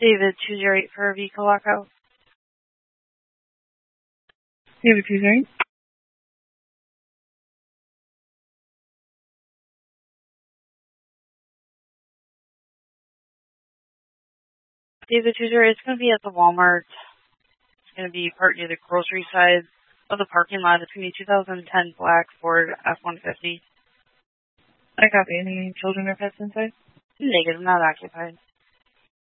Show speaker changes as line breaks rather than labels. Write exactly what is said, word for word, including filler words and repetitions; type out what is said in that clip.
David two zero eight for a vehicle lockout.
David two zero eight.
David two zero eight, it's going to be at the Walmart. It's going to be part near the grocery side of the parking lot. It's going to be two thousand ten black Ford F one fifty.
I copy. Any children or pets inside?
Negative, not occupied.